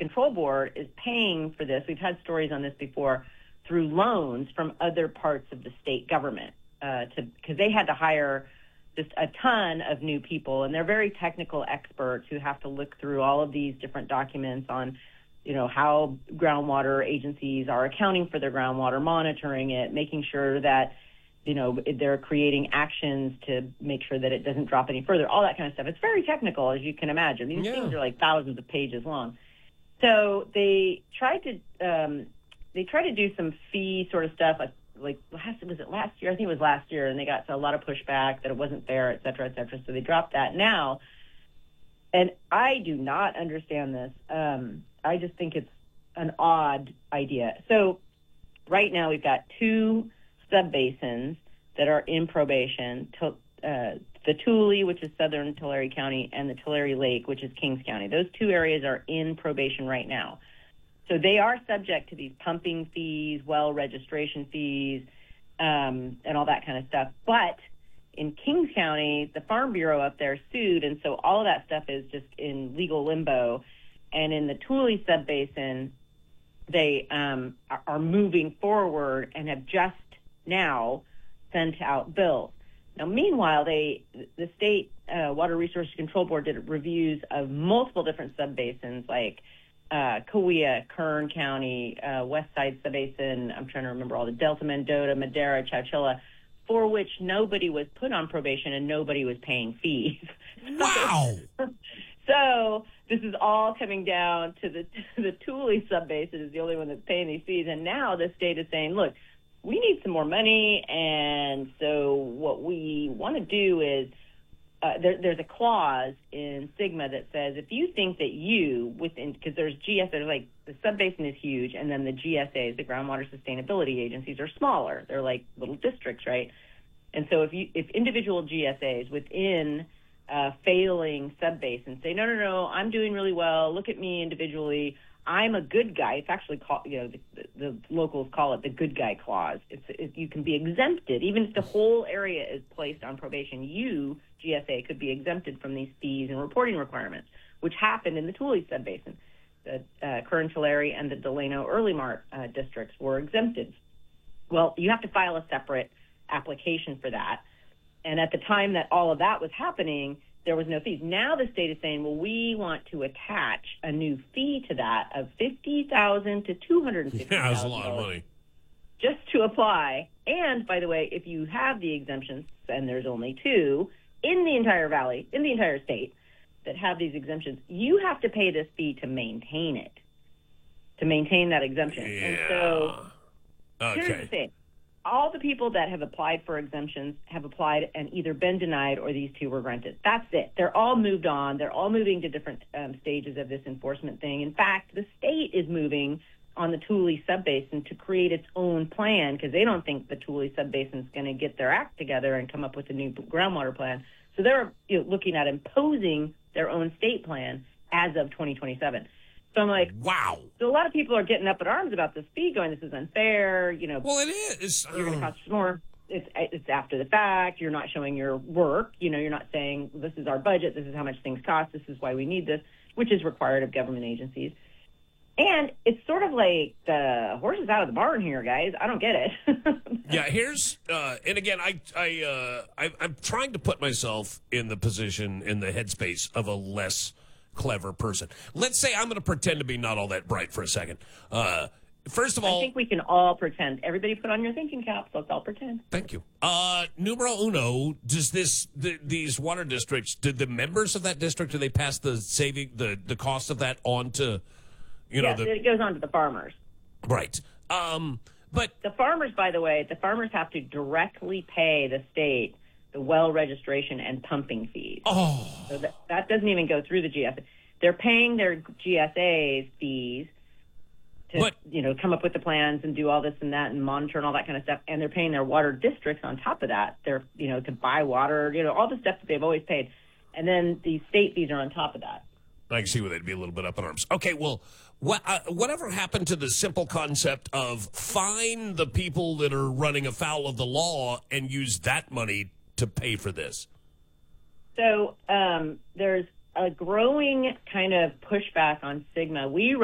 Control Board is paying for this. We've had stories on this before through loans from other parts of the state government because they had to hire just a ton of new people, and they're very technical experts who have to look through all of these different documents on, how groundwater agencies are accounting for their groundwater, monitoring it, making sure that, they're creating actions to make sure that it doesn't drop any further, all that kind of stuff. It's very technical, as you can imagine. These things are like thousands of pages long. So they tried to do some fee sort of stuff, was it last year? I think it was last year, and they got a lot of pushback that it wasn't fair, et cetera, so they dropped that now. And I do not understand this. I just think it's an odd idea. So right now we've got two subbasins that are in probation, the Tule, which is southern Tulare County, and the Tulare Lake, which is Kings County. Those two areas are in probation right now. So they are subject to these pumping fees, well registration fees, and all that kind of stuff. But in Kings County, the Farm Bureau up there sued, and so all of that stuff is just in legal limbo. And in the Tule subbasin, they are moving forward and have just now sent out bills. Now, meanwhile, the State Water Resources Control Board did reviews of multiple different subbasins, like Cahuilla, Kern County, West Side Subbasin, I'm trying to remember all the Delta, Mendota, Madera, Chowchilla, for which nobody was put on probation and nobody was paying fees. Wow! So this is all coming down to the Tule subbasin is the only one that's paying these fees, and now the state is saying, look, we need some more money, and so what we want to do is there's a clause in SGMA that says if you think that because there's GSA, like the subbasin is huge, and then the GSAs, the Groundwater Sustainability Agencies, are smaller. They're like little districts, right? And so if individual GSAs within failing subbasins say, no, I'm doing really well, look at me individually, I'm a good guy. It's actually called, the locals call it the good guy clause. You can be exempted. Even if the whole area is placed on probation, you, GSA, could be exempted from these fees and reporting requirements, which happened in the Tule subbasin. The Kern, Tulare, and the Delano Early Mart districts were exempted. Well, you have to file a separate application for that. And at the time that all of that was happening, there was no fees. Now the state is saying, well, we want to attach a new fee to that of $50,000 to $250,000. Yeah, that's a lot of money. Just to apply. And, by the way, if you have the exemptions, and there's only two in the entire valley, in the entire state, that have these exemptions, you have to pay this fee to maintain it, to maintain that exemption. Yeah. And so okay. Here's the thing. All the people that have applied for exemptions have applied and either been denied or these two were granted. That's it. They're all moved on. They're all moving to different stages of this enforcement thing. In fact, the state is moving on the Tule subbasin to create its own plan because they don't think the Tule subbasin is going to get their act together and come up with a new groundwater plan. So they're looking at imposing their own state plan as of 2027. So I'm like, wow. So a lot of people are getting up in arms about this fee, going, this is unfair. Well, it is. You're going to cost more. It's after the fact. You're not showing your work. You're not saying this is our budget. This is how much things cost. This is why we need this, which is required of government agencies. And it's sort of like the horse is out of the barn here, guys. I don't get it. Yeah, here's and again, I'm trying to put myself in the position, in the headspace of a less clever person. Let's say I'm going to pretend to be not all that bright for a second. First of all, I think we can all pretend. Everybody put on your thinking caps. Let's all pretend. Thank you. Numero uno, does these water districts, did the members of that district, do they pass the cost of that on to, yes, it goes on to the farmers. Right. But the farmers, by the way, have to directly pay the state the well registration and pumping fees. Oh. So that doesn't even go through the GSA. They're paying their GSA's fees to, come up with the plans and do all this and that and monitor and all that kind of stuff. And they're paying their water districts on top of that. They're, to buy water, all the stuff that they've always paid. And then the state fees are on top of that. I can see where they'd be a little bit up in arms. Okay, well, whatever happened to the simple concept of fine the people that are running afoul of the law and use that money to pay for this? So there's a growing kind of pushback on SGMA. We